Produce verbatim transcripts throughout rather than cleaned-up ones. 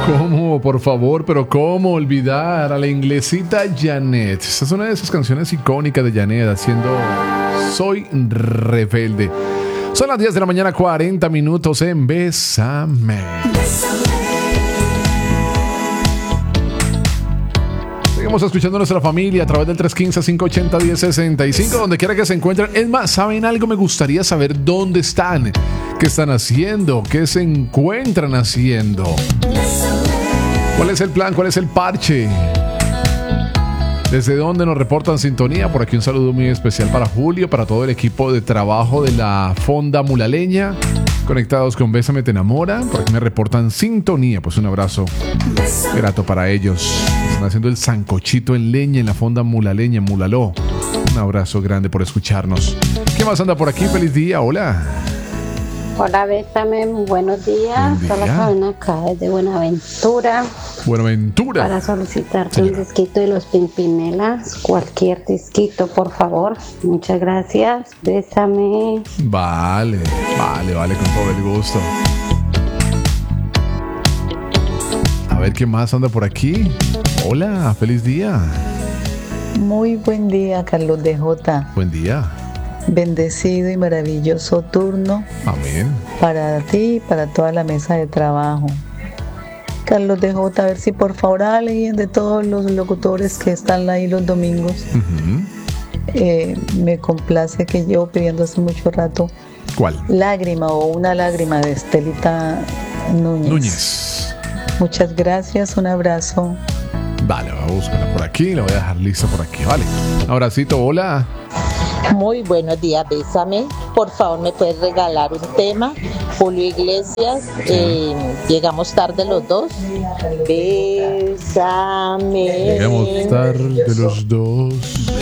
¿Cómo? Por favor, pero ¿cómo olvidar a la inglesita Janet? Esta es una de esas canciones icónicas de Janet haciendo Soy Rebelde. Son las diez de la mañana, cuarenta minutos en Bésame. Seguimos escuchando a nuestra familia a través del tres uno cinco, cinco ocho cero, uno cero seis cinco, donde quiera que se encuentren. Es más, ¿saben algo? Me gustaría saber dónde están, qué están haciendo, qué se encuentran haciendo. ¿Cuál es el plan? ¿Cuál es el parche? ¿Desde dónde nos reportan sintonía? Por aquí un saludo muy especial para Julio, para todo el equipo de trabajo de la Fonda Mulaleña, conectados con Bésame Te Enamora. Por aquí me reportan sintonía, pues un abrazo grato para ellos. Están haciendo el sancochito en leña en la Fonda Mulaleña, Mulaló. Un abrazo grande por escucharnos. ¿Qué más anda por aquí? Feliz día, hola. Hola, Bésame, buenos días. Solo saben acá desde Buenaventura. Buenaventura. Para solicitarte sí. un disquito de los Pimpinelas. Cualquier disquito, por favor. Muchas gracias. Bésame. Vale, vale, vale, con todo el gusto. A ver qué más anda por aquí. Hola, feliz día. Muy buen día, Carlos de Jota. Buen día. Bendecido y maravilloso turno. Amén. Para ti y para toda la mesa de trabajo. Carlos de Jota, a ver si por favor alguien de todos los locutores que están ahí los domingos uh-huh. eh, me complace, que llevo pidiendo hace mucho rato. ¿Cuál? Lágrima o una lágrima de Estelita Núñez. Núñez. Muchas gracias, un abrazo. Vale, voy a buscarla por aquí, la voy a dejar lista por aquí, vale. Un abracito, hola. Muy buenos días, Bésame. Por favor, ¿me puedes regalar un tema? Julio Iglesias, eh, llegamos tarde los dos. Bésame. Llegamos tarde los dos.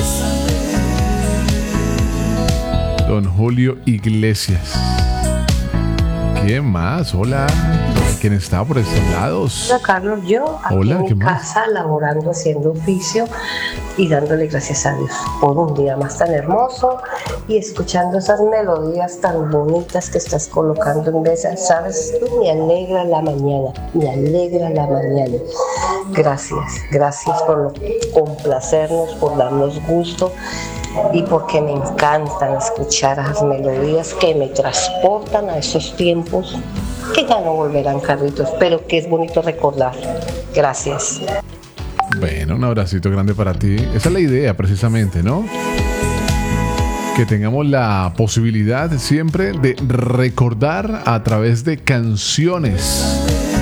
Don Julio Iglesias. ¿Qué más? Hola. ¿Quién está por estos lados? Hola, Carlos. Yo aquí Hola, en ¿qué mi más? casa, laborando, haciendo oficio y dándole gracias a Dios por un día más tan hermoso y escuchando esas melodías tan bonitas que estás colocando en mesa. Sabes, tú me alegra la mañana, me alegra la mañana. Gracias, gracias por complacernos, por darnos gusto y porque me encantan escuchar esas melodías que me transportan a esos tiempos que ya no volverán, Carlitos, pero que es bonito recordar. Gracias. Bueno, un abracito grande para ti. Esa es la idea, precisamente, ¿no? Que tengamos la posibilidad siempre de recordar a través de canciones.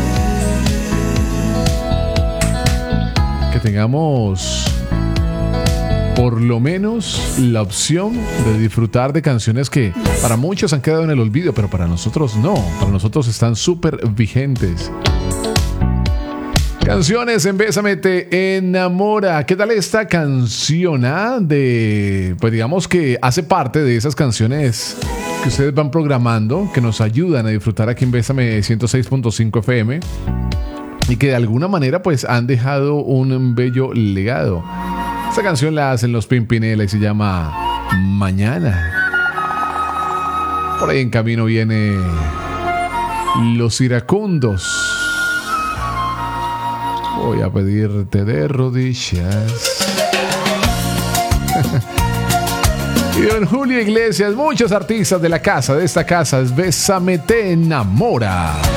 Que tengamos por lo menos la opción de disfrutar de canciones que para muchos han quedado en el olvido, pero para nosotros no. Para nosotros están súper vigentes. Canciones en Bésame Te Enamora. ¿Qué tal esta canción? Ah? De, pues digamos que hace parte de esas canciones que ustedes van programando, que nos ayudan a disfrutar aquí en Bésame ciento seis punto cinco F M y que de alguna manera pues han dejado un bello legado. Esta canción la hacen los Pimpinela y se llama Mañana. Por ahí en camino viene Los Iracundos. Voy a pedirte de rodillas. Y don Julio Iglesias, muchos artistas de la casa, de esta casa, es Bésame Te Enamora.